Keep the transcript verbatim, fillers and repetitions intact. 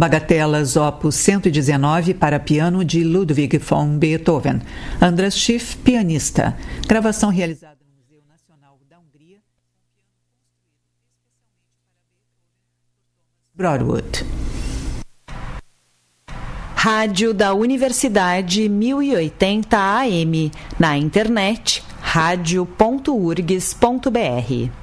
Bagatelas Opus cento e dezenove para piano de Ludwig von Beethoven. Andras Schiff, pianista. Gravação realizada no Museu Nacional da Hungria. Broadwood. Rádio da Universidade mil e oitenta A M. Na internet, rádio ponto urgs ponto br.